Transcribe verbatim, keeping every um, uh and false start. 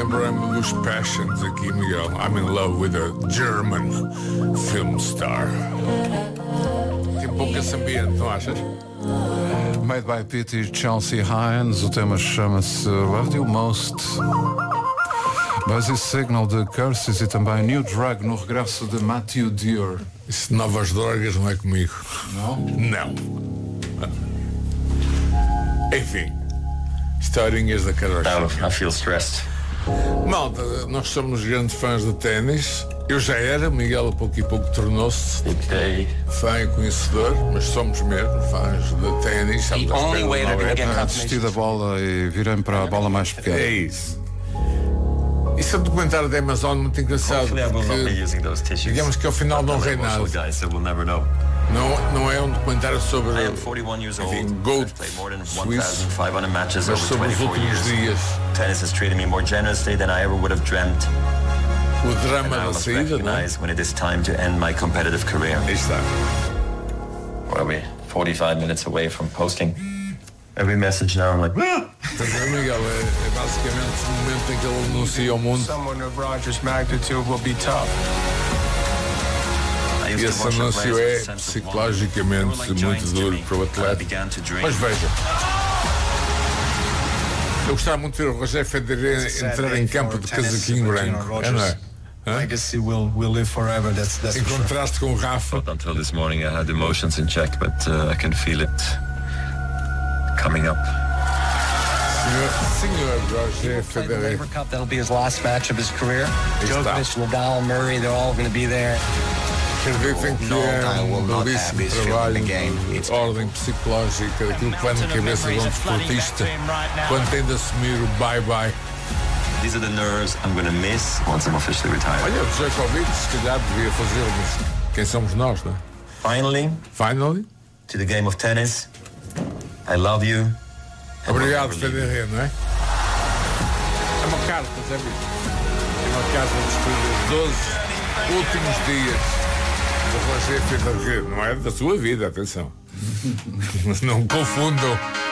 lembra-me dos Passions aqui, Miguel. I'm in love with a German film star. Tem pouco esse ambiente, não achas? Made by Pete e Chelsea Hines. O tema chama-se Love You Most. Basic Signal de Curses e também New Drug no regresso de Matthew Dear. Isso de novas drogas não é comigo. Não? Não. Enfim, historinhas da carroça. I feel stressed. Malta, nós somos grandes fãs de ténis. Eu já era, Miguel a pouco e pouco tornou-se Okay. fã e conhecedor, mas somos mesmo fãs de ténis. The only way they're gonna get Ah, desisti da bola e virei para a bola mais pequena. É isso. Isso é um documentário da Amazon muito engraçado. Hopefully I will not be Que, using those tissues. digamos que ao final não I'm rei an emotional nada. guy, so we'll never know. Não, não é um documentário sobre I am forty-one years old. enfim, GOAT I've played more than suíço, fifteen hundred matches mas over sobre os twenty-four últimos years. dias. Tennis has treated me more generously than I ever would have dreamt. O And drama I da must saída, não é? recognize when it is time to end my competitive career. Aí está. What are we? forty-five minutes away from posting. Every message now I'm like, ah! Portanto, Miguel, é, é basicamente o momento em que ele anuncia ao mundo. Someone of Roger's magnitude will be tough. I used E to esse watch our anúncio players é with a sense of psicologicamente wonder. They were like muito giants to duro me. para o I atleta. began to drink. Mas veja, eu gostava muito de ver o Roger Federer entrar em campo de casaquinho branco. É, não é? Hã? Legacy will will live forever. That's that's Em for sure. contraste com o Rafa. Not until this morning I had emotions in check, but uh, I can feel it coming up. Senhor, senhor Roger Play the Federer. Laver Cup. That'll be his last match of his career. está. Djokovic, Nadal, Murray, they're all going to be there. Acreditem que é um belíssimo trabalho de ordem psicológica, daquilo que vai na cabeça de um desportista quando tem de assumir o bye-bye. These are the nerves I'm going to miss once I'm officially retired. Olha, o Djokovic se calhar devia fazê-lo, mas quem somos nós, não é? Finally, Finally. to the game of tennis. I love you. Obrigado, Federer, não é? É uma carta, já vi. É uma carta de despedida dos doze últimos dias do Roger Federer. Não é da sua vida, atenção. Não confundam.